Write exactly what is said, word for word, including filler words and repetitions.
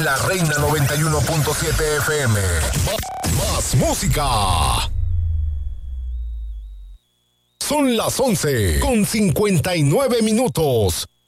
La Reina noventa y uno punto siete F M. Más música. Son las once con cincuenta y nueve minutos.